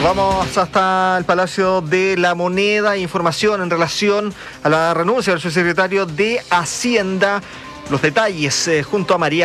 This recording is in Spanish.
Vamos hasta el Palacio de la Moneda. Información en relación a la renuncia del subsecretario de Hacienda. Los detalles junto a María